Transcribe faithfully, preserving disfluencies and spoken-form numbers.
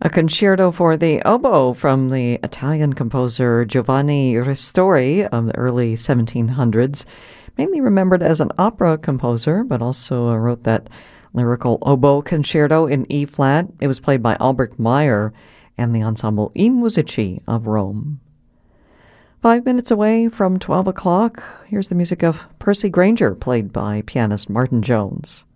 A concerto for the oboe from the Italian composer Giovanni Ristori of the early seventeen hundreds, mainly remembered as an opera composer, but also uh, wrote that lyrical oboe concerto in E-flat. It was played by Albert Meyer and the ensemble I Musici of Rome. Five minutes away from twelve o'clock, here's the music of Percy Grainger, played by pianist Martin Jones.